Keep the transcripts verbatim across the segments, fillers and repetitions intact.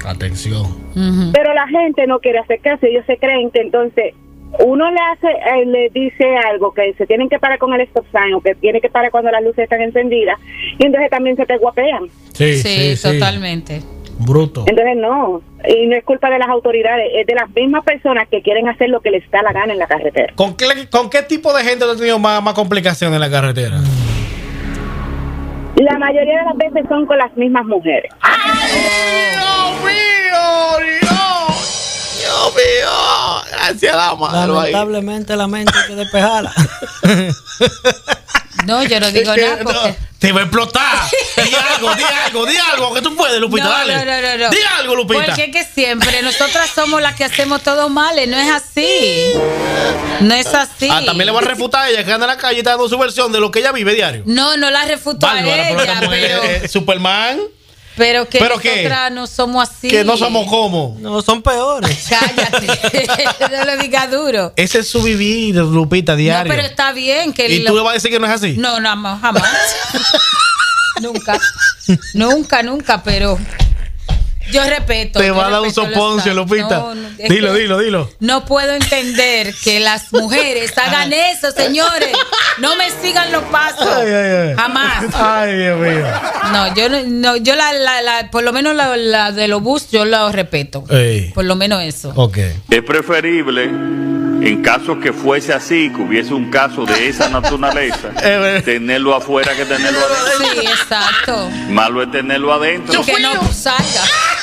Atención. Uh-huh. Pero la gente no quiere hacer caso, ellos se creen que entonces uno le hace, eh, le dice algo que se tienen que parar con el stop sign o que tiene que parar cuando las luces están encendidas y entonces también se te guapean. Sí, sí, sí, totalmente. Bruto. Entonces no, y no es culpa de las autoridades, es de las mismas personas que quieren hacer lo que les da la gana en la carretera. ¿Con qué, con qué tipo de gente ha tenido más, más complicaciones en la carretera? La mayoría de las veces son con las mismas mujeres. ¡Ay, Dios mío! ¡Dios! ¡Dios mío! Gracias, dama. Lamentablemente la mente hay que despejarla. No, yo no digo nada porque... No, te va a explotar. Di algo, di algo, di algo, que tú puedes, Lupita, no, dale. No, no, no, no. Di algo, Lupita. Porque es que siempre nosotras somos las que hacemos todo mal, no es así. No es así. Ah, también le voy a refutar a ella que anda en la calle y está dando su versión de lo que ella vive diario. No, no la refuto a ella, pero, pero... Eh, Superman... Pero que ¿Pero nosotras qué? no somos así. Que no somos como. No, son peores. Cállate. No lo digas duro. Ese es su vivir, Lupita, diario. No, pero está bien. Que ¿Y lo... tú le vas a decir que no es así? No, no, jamás. Nunca. Nunca, nunca, pero... Yo respeto. Te yo va a dar un soponcio, Lupita. No, no, dilo, dilo, dilo. No puedo entender que las mujeres hagan eso, señores. No me sigan los pasos. Ay, ay, ay. Jamás. Ay, Dios mío. No, yo no, yo la, la, la por lo menos la, la de los bus, yo la respeto. Ey. Por lo menos eso. Ok. Es preferible, en caso que fuese así, que hubiese un caso de esa naturaleza, tenerlo afuera que tenerlo adentro. Sí, exacto. Malo es tenerlo adentro. Y que no salga.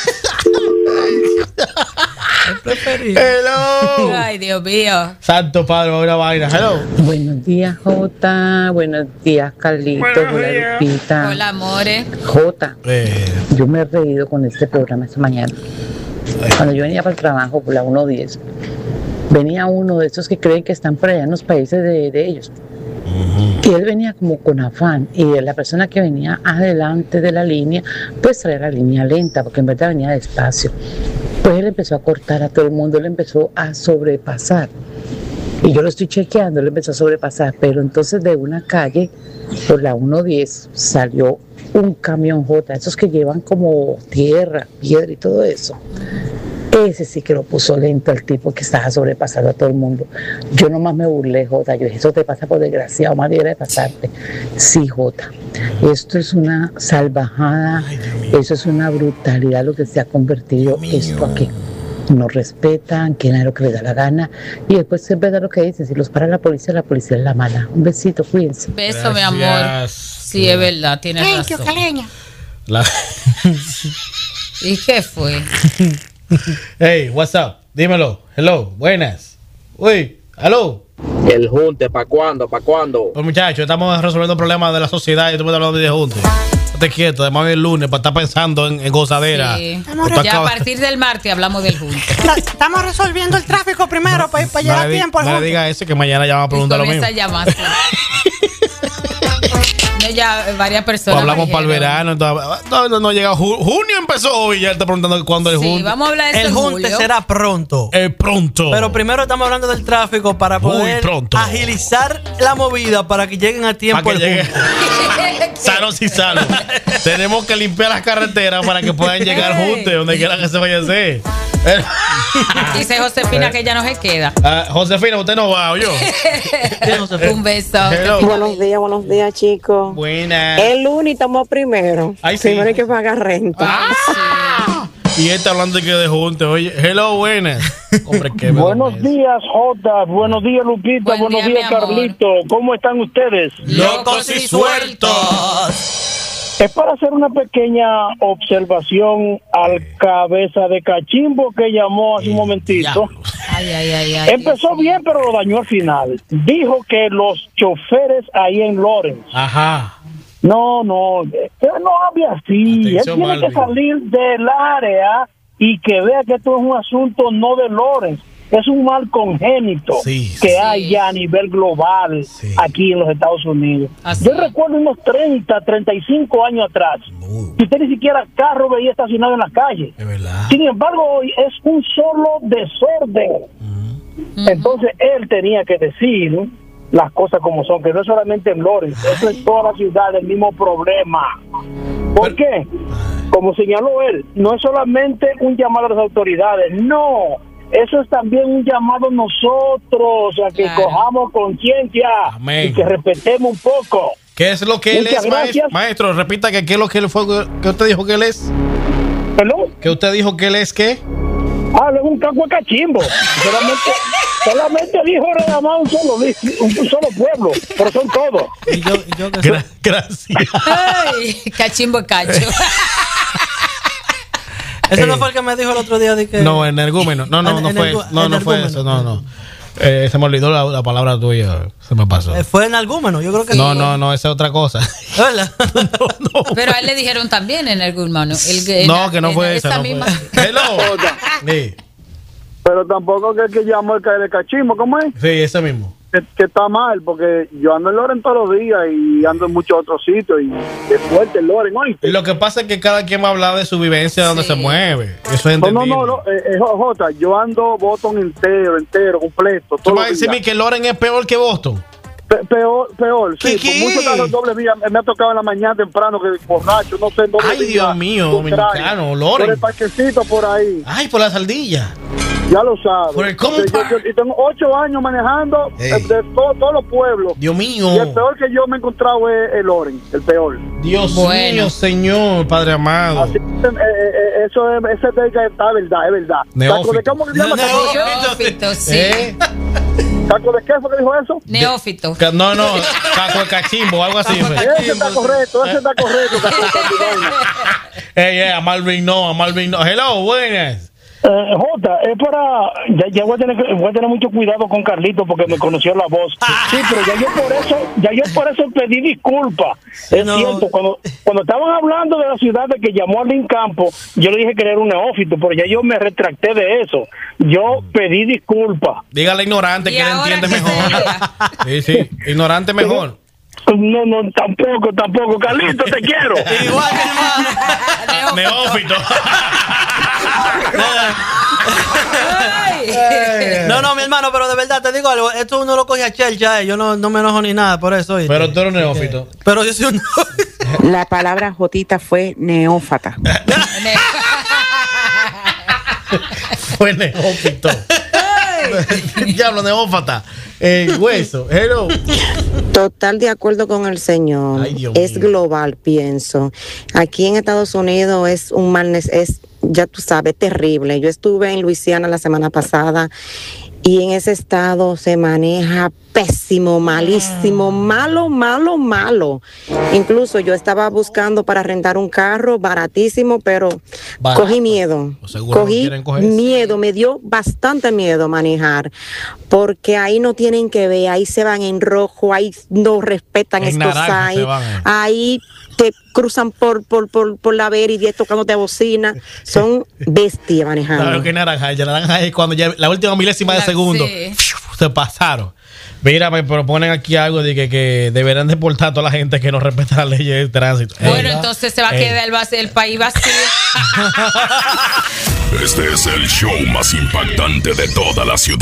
Es preferible. Hello. Ay, Dios mío. Santo Padre, una vaina. Hello. Buenos días, Jota. Buenos días, Carlitos. Hola, Lupita. Hola, amores. Jota, eh. yo me he reído con este programa esta mañana. Cuando yo venía para el trabajo por la uno diez, venía uno de esos que creen que están por allá en los países de, de ellos. Y él venía como con afán, y la persona que venía adelante de la línea pues traía la línea lenta, porque en verdad venía despacio. Pues él empezó a cortar a todo el mundo, él empezó a sobrepasar, y yo lo estoy chequeando, él empezó a sobrepasar, pero entonces de una calle por la uno diez salió un camión J, esos que llevan como tierra, piedra y todo eso. Ese sí que lo puso lento al tipo que estaba sobrepasando a todo el mundo. Yo nomás me burlé, Jota. Yo dije, eso te pasa por desgraciado, más debería de pasarte. Sí, Jota. Esto es una salvajada, eso es una brutalidad lo que se ha convertido esto aquí. No respetan, quieren hacer lo que les da la gana. Y después es verdad lo que dicen, si los para la policía, la policía es la mala. Un besito, cuídense. Beso, mi amor. Sí, es verdad, tienes Thank you, razón. caleña. La... ¿Y qué fue? Hey, what's up? Dímelo. Hello, buenas. Uy, hello. El junte, ¿para cuándo? ¿Para cuándo? Pues muchachos, estamos resolviendo problemas de la sociedad y tú me estás hablando de junte. Estate quieto, además el lunes para estar pensando en, en gozadera. Sí. Ya a partir del martes hablamos del junte. Estamos resolviendo el tráfico primero para pa llegar a tiempo al junte. No le diga ese que mañana ya va a preguntar lo mismo. Llamarse. Ya varias personas. Pues hablamos para el verano. No, no, no llega ju- junio empezó hoy. Ya está preguntando cuándo es sí, junte. Vamos a hablar de eso. El junte julio. será pronto. Eh, pronto. Pero primero estamos hablando del tráfico para poder agilizar la movida para que lleguen a tiempo para que el junte. Sanos y sanos. Tenemos que limpiar las carreteras para que puedan llegar juntos donde quiera que se vaya a hacer. Dice Josefina que ya no se queda. Uh, Josefina, usted no va, ¿o yo? Un beso. Hello. Buenos días, buenos días, chicos. Buenas. El lunes estamos primero. Ay, sí. Primero hay que pagar renta. Ah, sí. Y este hablando de que de junte. Oye, hello, buenas. Hombre, qué buenos días, Jota. Buenos días, Lupita. Buen buenos día, días, Carlito. ¿Cómo están ustedes? Locos y sueltos. Es para hacer una pequeña observación al cabeza de cachimbo que llamó hace un momentito. Ay, ay, ay, ay, Empezó Dios. bien, pero lo dañó al final. Dijo que los choferes ahí en Lawrence. Ajá. No, no, que no hable así. Él tiene que salir del área y que vea que esto es un asunto no de Lawrence. Es un mal congénito sí, que sí. hay ya a nivel global sí. aquí en los Estados Unidos. Así. Yo recuerdo unos treinta, treinta y cinco años atrás, uh. que usted ni siquiera carro veía estacionado en la calle. Es verdad. Sin embargo, hoy es un solo desorden. Uh-huh. Entonces, él tenía que decir las cosas como son, que no es solamente en Lawrence, eso es toda la ciudad, el mismo problema. ¿Por Pero, qué? como señaló él, no es solamente un llamado a las autoridades, no, eso es también un llamado a nosotros, a que claro. cojamos conciencia y que respetemos un poco. ¿Qué es lo que Muchas él es, maestro? maestro? Repita que qué es lo que él fue, que usted dijo que él es. ¿Perdón? ¿Que usted dijo que él es qué? Ah, es un caco de cachimbo. solamente, solamente dijo nada más un solo, un solo pueblo, pero son todos. Y yo, y yo que Gra- soy... Gracias. Ay, cachimbo cacho. Ese eh, no fue el que me dijo el otro día de que... No, energúmeno. No, no, no en, fue, en, no, no fue eso, no, no. Eh, se me olvidó la, la palabra tuya, se me pasó. Eh, fue energúmeno, yo creo que... No, no, no, esa es otra cosa. no, no. Pero a él le dijeron también energúmeno. El, no, que no fue esa. esa no misma. Fue. Hello. Sí. Pero tampoco que el que llamó el de cachimbo, ¿cómo es? Sí, ese mismo. Que, que está mal, porque yo ando en Loren todos los días y ando en muchos otros sitios y es fuerte el Loren, ¿oíste? Lo que pasa es que cada quien va a hablar de su vivencia, de donde sí. se mueve. Eso es entendible. No, no, no, eh, eh, Jota, yo ando Boston entero, entero, completo. ¿Tú vas a decirme que Loren es peor que Boston? Pe- peor, peor, sí. ¿Qué, qué? Por muchos carros doble vía me ha tocado en la mañana temprano que borracho, no sé, doble Ay, vía. Dios mío, dominicano, Loren. Por el parquecito por ahí. Ay, por las ardillas. Ya lo sabes. Por el yo, yo, yo tengo ocho años manejando hey. de, de todo, todos los pueblos. Dios mío. Y el peor que yo me he encontrado es el Loren, el peor. Dios bueno. mío, Señor, Padre amado. Así, eh, eh, eso es, ese es está verdad, es verdad. Neófito. ¿De cómo se llama? Neófito, sí. ¿Eh? ¿Caco de qué fue que dijo eso? Neófito. De, no, no, caco de cachimbo, algo así. Ese está correcto, ese está correcto. Ey, ey, a Malvin no, a Malvin no. Hello, buenas. Eh, Jota, es para. Ya, ya voy, a tener, voy a tener mucho cuidado con Carlito porque me conoció la voz. Sí, pero ya yo por eso, ya yo por eso pedí disculpas. Sí, es no. cierto, cuando, cuando estaban hablando de la ciudad de que llamó a Lin Campo, yo le dije que era un neófito, pero ya yo me retracté de eso. Yo pedí disculpas. Dígale ignorante que él entiende mejor. Sí, sí, ignorante mejor. No, no, tampoco, tampoco. Carlito, te quiero. Igual, hermano. Neófito. No, no, mi hermano, pero de verdad te digo algo. Esto uno lo coge a chelcha, eh. Yo no, no me enojo ni nada por eso. ¿Oíste? Pero tú eres neófito. Pero yo soy un neófito. La palabra jotita fue neófata. Fue neófito. Diablo, neófata. El hueso. Hello. Total de acuerdo con el señor. Ay, es mío. Global, pienso. Aquí en Estados Unidos es un mal, es, ya tú sabes, terrible. Yo estuve en Luisiana la semana pasada y en ese estado se maneja pésimo, malísimo, malo, malo, malo. Incluso yo estaba buscando para rentar un carro baratísimo, pero Barato. cogí miedo. Cogí no miedo, me dio bastante miedo manejar, porque ahí no tienen que ver, ahí se van en rojo, ahí no respetan en estos ahí, ahí te cruzan por por por, por la ver y diez tocándote bocina, son bestias manejando. Claro que naranja, ya naranja es cuando ya la última milésima de la, segundo sí. se pasaron. Mira, me proponen aquí algo de que, que deberán deportar a toda la gente que no respeta las leyes de tránsito. Bueno, ¿Eh? entonces se va a quedar el, el país vacío. Este es el show más impactante de toda la ciudad.